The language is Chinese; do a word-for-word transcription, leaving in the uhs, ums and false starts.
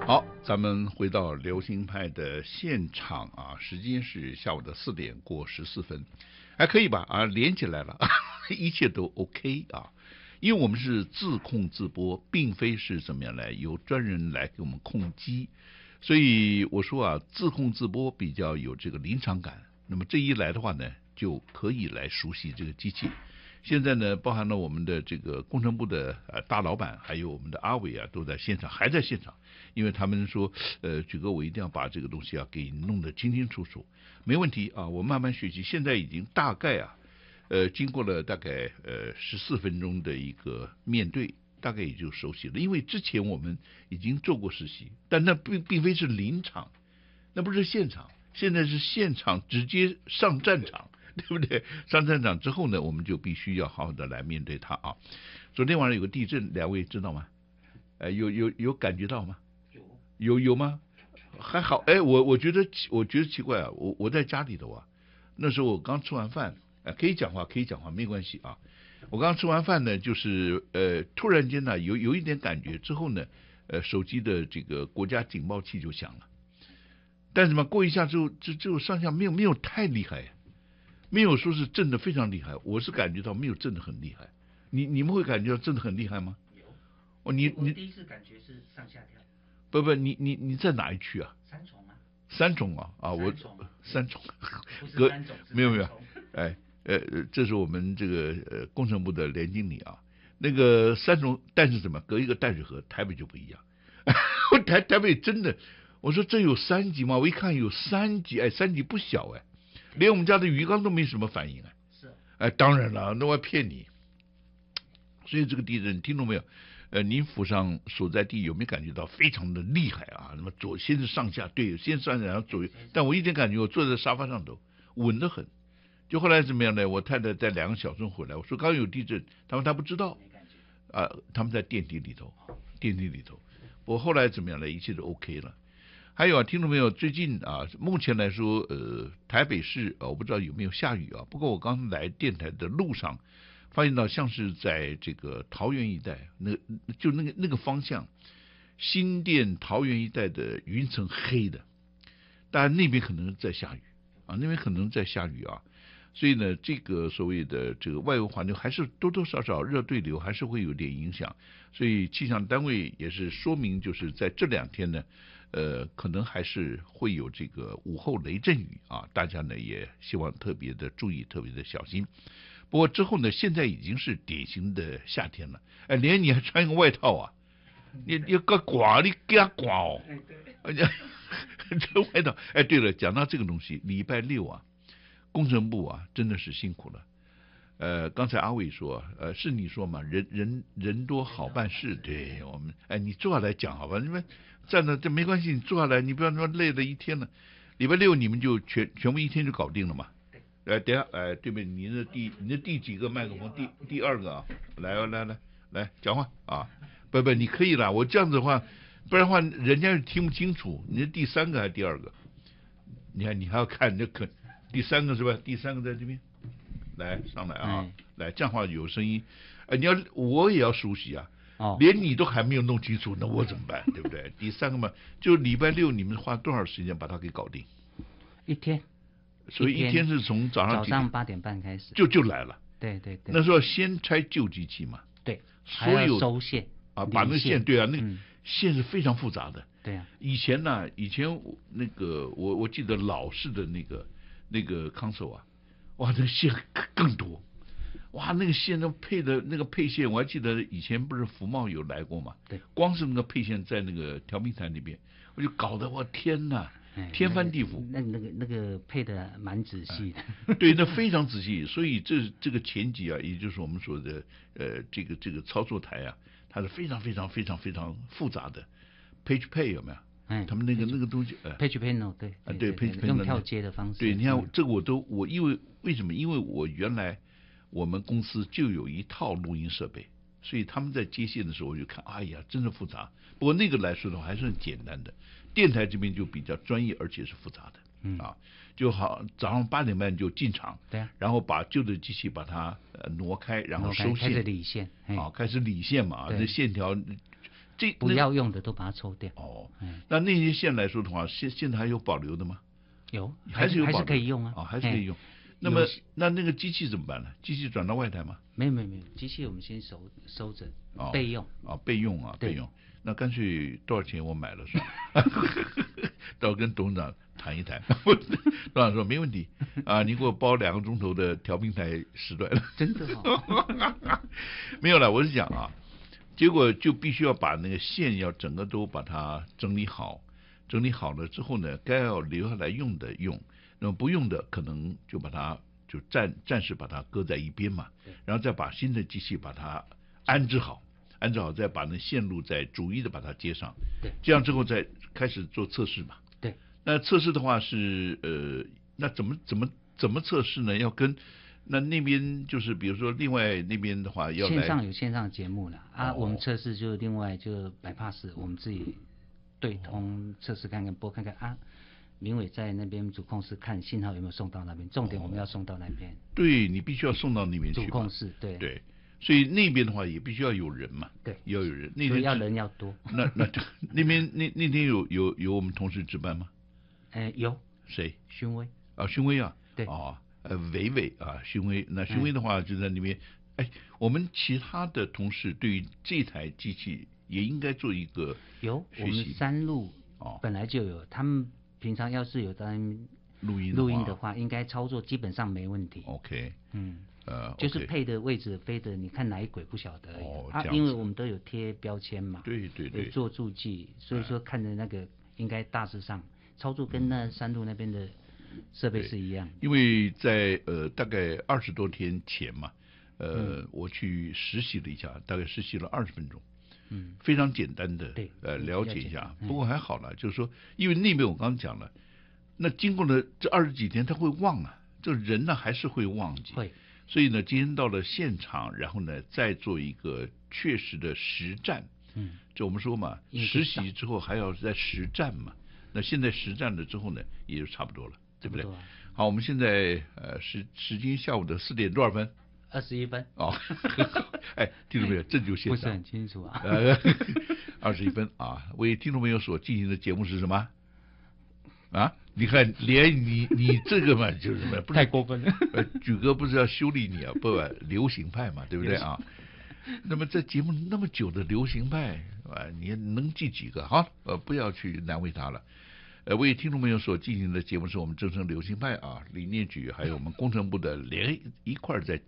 好，咱们回到流行派的现场啊，时间是下午的四点过十四分，还可以吧？啊，连起来了，一切都 OK 啊。因为我们是自控自播，并非是怎么样来由专人来给我们控机，所以我说啊，自控自播比较有这个临场感。那么这一来的话呢，就可以来熟悉这个机器。现在呢，包含了我们的这个工程部的呃大老板，还有我们的阿伟啊，都在现场，还在现场，因为他们说，呃，举哥我一定要把这个东西啊给弄得清清楚楚，没问题啊，我慢慢学习。现在已经大概啊，呃，经过了大概呃十四分钟的一个面对，大概也就熟悉了。因为之前我们已经做过实习，但那并并非是临场，那不是现场，现在是现场直接上战场。对不对？上战场之后呢，我们就必须要好好的来面对它啊。昨天晚上有个地震，两位知道吗？呃，有有有感觉到吗？有有有吗？还好，哎，我我觉得我觉得奇怪啊，我我在家里头啊，那时候我刚吃完饭，呃，可以讲话可以讲话没关系啊。我刚吃完饭呢，就是呃突然间呢有有一点感觉之后呢，呃手机的这个国家警报器就响了，但是嘛过一下之后就就上下没有没有太厉害。没有说是震得非常厉害，我是感觉到没有震得很厉害。你你们会感觉到震得很厉害吗？ 有。 哦，你你我第一次感觉是上下跳。 不不，你你你在哪一区啊？ 三重啊。 三重啊啊，我三重。 不是三重， 没有没有，哎呃，这是我们这个呃工程部的连经理啊。那个三重，但是什么？隔一个淡水河，台北就不一样。台台北真的，我说这有三级吗？我一看有三级，哎，三级不小哎。连我们家的鱼缸都没什么反应啊！ 是， 哎，当然了，那我骗你。所以这个地震，听懂没有？呃，您府上所在地有没有感觉到非常的厉害啊？那么左先是上下，对，先上下然后左右，但我一点感觉，我坐在沙发上头，稳得很。就后来怎么样呢？我太太带两个小孙回来，我说刚有地震，他们他不知道，啊、呃，他们在电梯里头，电梯里头。我后来怎么样呢？一切都 OK 了。还有啊，听众朋友，最近啊，目前来说，呃，台北市啊，我不知道有没有下雨啊。不过我刚来电台的路上，发现到像是在这个桃园一带，那就那个那个方向，新店桃园一带的云层黑的，当然那边可能在下雨啊，那边可能在下雨啊。所以呢，这个所谓的这个外围环流还是多多少少热对流还是会有点影响，所以气象单位也是说明，就是在这两天呢。呃，可能还是会有这个午后雷阵雨啊，大家呢也希望特别的注意，特别的小心。不过之后呢，现在已经是典型的夏天了，哎，连你还穿一个外套啊，你你个刮你给他刮哦，哎呀，这外套，哎，对了，讲到这个东西，礼拜六啊，工程部啊真的是辛苦了。呃，刚才阿伟说，呃，是你说嘛，人人人多好办事，对我们，哎，你坐下来讲好吧，你们站着这没关系，你坐下来，你不要说累了一天了，礼拜六你们就全全部一天就搞定了嘛。哎，等下，哎，对面你的第你的第几个麦克风？第第二个啊，来来来来讲话啊，不不，你可以啦，我这样子的话，不然的话人家听不清楚，你是第三个还是第二个？你看你还要看这可第三个是吧？第三个在这边。来上来啊，嗯、来这样的话有声音，呃，你要我也要熟悉啊，哦，连你都还没有弄清楚，那我怎么办？对不对？第三个嘛，就礼拜六你们花多少时间把它给搞定？ 一天， 所以一天是从早上早上八点半开始， 就就来了。 对对对， 那时候先拆旧机器嘛， 对， 所有收线啊，把那个线，对啊，那个嗯、 线是非常复杂的。 对啊， 以前呢，以前那个我我记得老式的那个那个 console 啊。哇，那个线更多，哇，那个线都配的那个配线，我还记得以前不是福茂有来过嘛？ 对， 光是那个配线在那个调频台那边，我就搞得我天哪，天翻地覆。 那那个那个配的蛮仔细的。 哎、对，那非常仔细，所以这这个前级啊，也就是我们说的呃这个这个操作台啊，它是非常非常非常非常复杂的 ，page pay 有没有？ 嗯， 他们那个那个东西， 呃 ，page panel 对， 啊对 ，page panel 用跳接的方式。 对，你看这个我都我因为为什么？因为我原来我们公司就有一套录音设备，所以他们在接线的时候我就看，哎呀，真是复杂。不过那个来说的话还是很简单的，电台这边就比较专业，而且是复杂的。嗯啊，就好早上八点半就进场， 对啊， 然后把旧的机器把它呃挪开，然后收线， 开始理线， 啊，开始理线嘛，这线条。 这不要用的都把它抽掉。 哦， 嗯， 那那些线来说的话，现现在还有保留的吗？ 有， 还是有还是保留可以用啊。 哦，还是可以用。 哎那么有那那个机器怎么办呢？机器转到外台吗？ 没有没有没有，机器我们先收收着， 哦备用。 啊，备用啊， 对备用。那干脆多少钱我买了算了，到时候跟董事长谈一谈。董事长说没问题啊，你给我包两个钟头的调频台时段。 真的哦。 没有了，我是讲啊，结果就必须要把那个线要整个都把它整理好，整理好了之后呢，该要留下来用的用，那么不用的可能就把它就暂暂时把它搁在一边嘛，然后再把新的机器把它安置好，安置好再把那线路再逐一的把它接上， 对， 这样之后再开始做测试嘛。 对， 那测试的话是呃，那怎么怎么怎么测试呢？要跟那那边就是比如说另外那边的话要来线上有线上节目了啊， 哦我们测试就另外就百 pass，我们自己对通测试看看播看看啊。明伟在那边主控室看信号有没有送到那边，重点我们要送到那边。 对你必须要送到那边去嘛。 主控室对对，所以那边的话也必须要有人嘛。 对， 要有人。那天所以要人要多。 那那那边那那天有有有我们同事值班吗？ 呃，有谁？ 勋威啊，勋威啊。 对。 哦，呃，伟伟啊，勋威。那勋威的话就在那边。哎，我们其他的同事对于这台机器也应该做一个有， 学我们习三路哦本来就有，他们平常要是有在录音录音的话，应该操作基本上没问题。 OK。 嗯。 呃， 就是 OK 配的位置飞的，你看哪一轨不晓得而已。啊， 哦这样子因为我们都有贴标签嘛， 对对对有做注记，所以说看的那个应该大致上操作跟那山路那边的设备是一样。 因为在呃大概二十多天前嘛，呃、 嗯我去实习了一下，大概实习了二十分钟， 嗯， 非常简单的， 对呃比较了解一下简单。嗯不过还好了，就是说，因为那边我刚刚讲了，那经过了这二十几天，他会忘啊，这人呢还是会忘记。 会。 所以呢，今天到了现场，然后呢，再做一个确实的实战。 嗯， 就我们说嘛， 应实习之后还要再实战嘛。那现在实战了之后呢，也就差不多了，对不对？ 差不多啊好，我们现在呃时时间下午的四点多少分？ 二十一分。 哦，哎，听众朋友，这就现场不是很清楚啊。 呃，二十一分啊，为听众朋友所进行的节目是什么？啊，你看，连你你这个嘛，就是什么？不是太过分了。 呃，举哥不是要修理你啊？不，流行派嘛，对不对啊？那么在节目那么久的流行派啊，你能记几个？好，呃，不要去难为他了。呃，为听众朋友所进行的节目是我们正声流行派啊，理念局还有我们工程部的连一块儿在。